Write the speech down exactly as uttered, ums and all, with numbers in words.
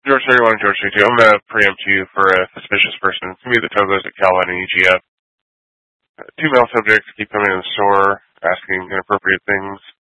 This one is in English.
George thirty-one and George thirty-two. I'm going to preempt you for a suspicious person. It's going to be the Togos at Calvin and E G F. Uh, two male subjects keep coming in the store asking inappropriate things.